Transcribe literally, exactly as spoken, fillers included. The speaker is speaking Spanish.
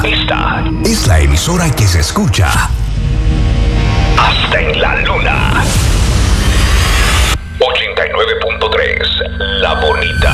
Esta es la emisora que se escucha hasta en la luna. ochenta y nueve punto tres, La Bonita.